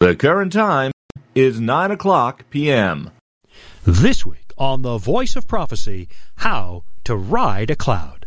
The current time is 9 o'clock p.m. This week on The Voice of Prophecy, how to ride a cloud.